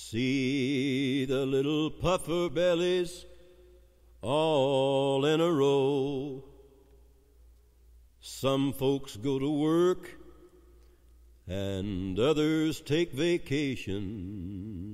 See the little puffer bellies all in a row. Some folks go to work and others take vacation.